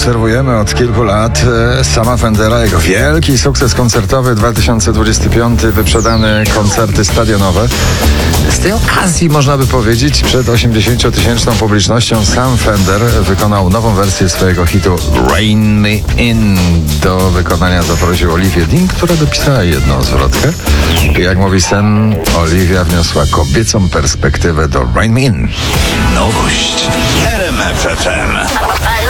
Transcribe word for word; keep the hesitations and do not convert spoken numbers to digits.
obserwujemy od kilku lat Sama Fendera, jego wielki sukces koncertowy dwa tysiące dwudziesty piąty, wyprzedane koncerty stadionowe. Z tej okazji można by powiedzieć, przed osiemdziesięciotysięczną publicznością Sam Fender wykonał nową wersję swojego hitu Rain Me In. Do wykonania zaprosił Olivię Dean, która dopisała jedną zwrotkę. Jak mówi Sam, Olivia wniosła kobiecą perspektywę do Rain Me In. Nowość w R M F F M.